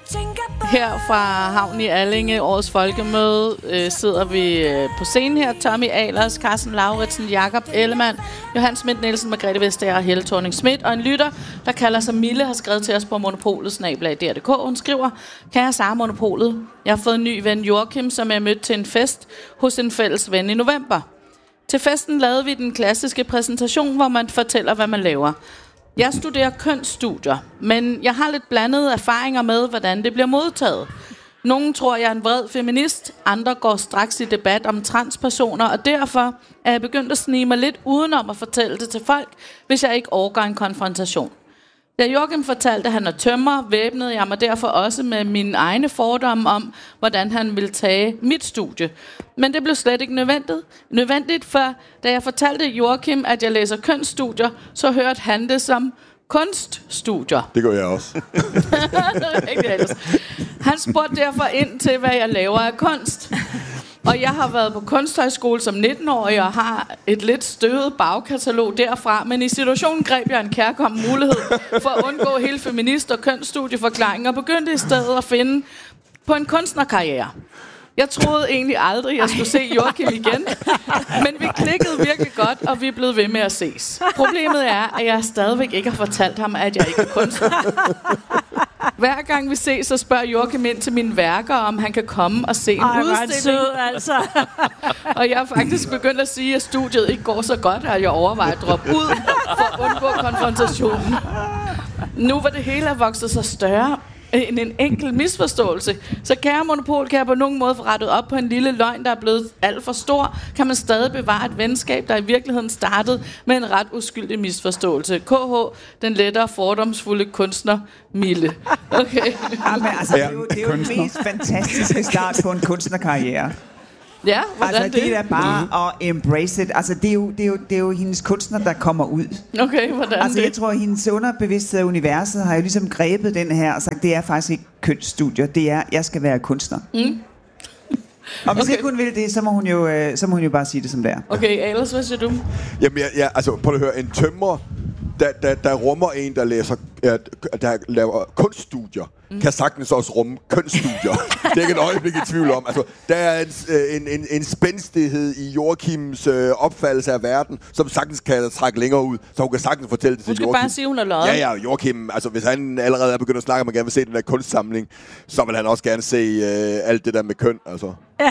Her fra Havn i Allinge, årets folkemøde, sidder vi på scenen her. Tommy Ahlers, Carsten Lauritsen, Jakob Ellemann, Johan Schmidt Nielsen, Margrethe Vestager og Helle Thorning-Schmidt. Og en lytter, der kalder sig Mille, har skrevet til os på monopolet@dr.dk. Hun skriver: Kære Sara Monopolet, jeg har fået en ny ven, Joachim, som jeg mødte til en fest hos en fælles ven i november. Til festen lavede vi den klassiske præsentation, hvor man fortæller, hvad man laver. Jeg studerer kønsstudier, men jeg har lidt blandede erfaringer med, hvordan det bliver modtaget. Nogle tror, jeg er en vred feminist, andre går straks i debat om transpersoner, og derfor er jeg begyndt at snige mig lidt udenom at fortælle det til folk, hvis jeg ikke overgår en konfrontation. Da Joachim fortalte, at han er tømrer, væbnede jeg mig derfor også med mine egne fordomme om, hvordan han ville tage mit studie. Men det blev slet ikke nødvendigt, for da jeg fortalte Joachim, at jeg læser kønsstudier, så hørte han det som kunststudier. Det gør jeg også. Han spurgte derfor ind til, hvad jeg laver af kunst. Og jeg har været på kunsthøjskole som 19-årig og har et lidt støvet bagkatalog derfra, men i situationen greb jeg en kærkommen mulighed for at undgå hele feminist- og kønsstudieforklaringen og begyndte i stedet at finde på en kunstnerkarriere. Jeg troede egentlig aldrig, jeg skulle se Joachim igen, men vi klikkede virkelig godt, og vi er blevet ved med at ses. Problemet er, at jeg stadigvæk ikke har fortalt ham, at jeg ikke er kunstner. Hver gang vi ses, så spørger Joachim ind til mine værker, om han kan komme og se en udstilling. Sød, altså. Og jeg har faktisk begyndt at sige, at studiet ikke går så godt, at jeg overvejer at droppe ud for at undgå konfrontationen. Nu hvor det hele er vokset så større end en enkelt misforståelse, så kære Monopol, kan jeg på nogen måde få rettet op på en lille løgn, der er blevet alt for stor, kan man stadig bevare et venskab, der i virkeligheden startede med en ret uskyldig misforståelse. KH, den lettere fordomsfulde kunstner Mille. Okay. Jamen, altså, det er jo den mest fantastiske start på en kunstnerkarriere. Ja, hvordan altså, det er bare at embrace it. Altså, det er jo hendes kunstner, der kommer ud. Okay, hvordan altså, det? jeg tror, at hendes underbevidsthed af universet har jo ligesom grebet den her og sagt, det er faktisk ikke kønsstudier, det er, jeg skal være kunstner. Og hvis ikke hun vil det, så må hun jo bare sige det som det er. Okay, Ahlers, hvad siger du? Jamen, altså, prøv at høre, en tømrer, der rummer en, der laver kunststudier, kan sagtens også rumme kønsstudier. Det er ikke et øjeblik i tvivl om. Altså, der er en spændstighed i Joachims opfattelse af verden, som sagtens kan trække længere ud, så hun kan sagtens fortælle det til Joachim. Hun skal bare sige, hun er løjet. Ja, Joachim, altså hvis han allerede er begyndt at snakke om, at han gerne vil se den der kunstsamling, så vil han også gerne se alt det der med køn, altså.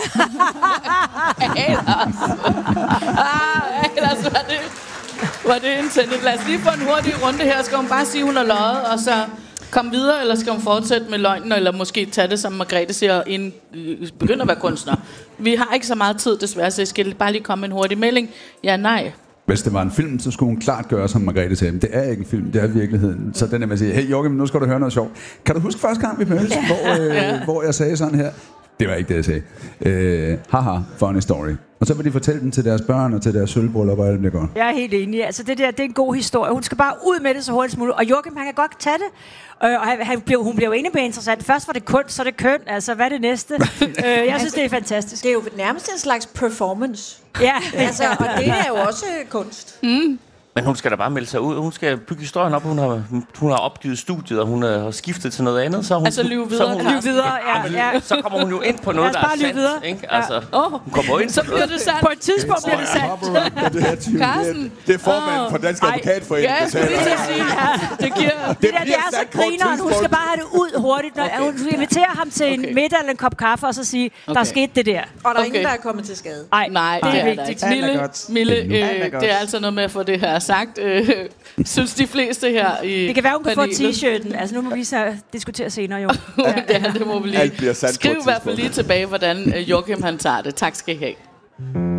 Ellers var det intended. Lad os lige få en hurtig runde her. Skal hun bare sige, hun er løjet, og så komme videre, eller skal hun fortsætte med løgnen, eller måske tage det, som Margrethe siger, og begynde at være kunstner? Vi har ikke så meget tid, desværre, så jeg skal bare lige komme med en hurtig melding. Ja, nej. Hvis det var en film, så skulle hun klart gøre, som Margrethe sagde. Men det er ikke en film, det er virkeligheden. Så den er med at sige, hey Joachim, nu skal du høre noget sjovt. Kan du huske første gang, vi mødtes, hvor jeg sagde sådan her? Det var ikke det, jeg sagde. Haha, funny story. Og så vil de fortælle den til deres børn og til deres sølvbryllup og alt det går. Jeg er helt enig. Altså det er en god historie. Hun skal bare ud med det så hurtigt som muligt. Og Joachim, han kan godt tage det. Og hun bliver jo enig med interessant. Først var det kunst, så er det køn. Altså, hvad er det næste? Jeg synes, det er fantastisk. Det er jo nærmest en slags performance. Ja. Altså, og det er jo også kunst. Men hun skal da bare melde sig ud. Hun skal bygge historien op. Hun har opgivet studiet, og hun har skiftet til noget andet. Så hun, altså lyve videre. Lyve videre, ja. Så kommer hun jo ind på noget, der er sandt. Ikke? Altså, hun kommer ind så bliver det sandt. På et tidspunkt bliver det sandt. Carsten. Det er formanden for Dansk Advokatforening. Ja, jeg skulle lige til at sige. Det giver... Det er så grineren. Hun skal bare have det ud hurtigt. Hun inviterer ham til en middag eller en kop kaffe, og så sige, der er sket det der. Og der er ingen, der er kommet til skade. Nej, det er vigtigt. Mille, det er altså noget med at få det her sagt. Synes de fleste her i det kan være, hun kan få panelet. t-shirten. Altså nu må vi så diskutere senere, jo. Det må vi lige. Skriv i hvert fald lige tilbage, hvordan Joachim han tager det. Tak skal I have.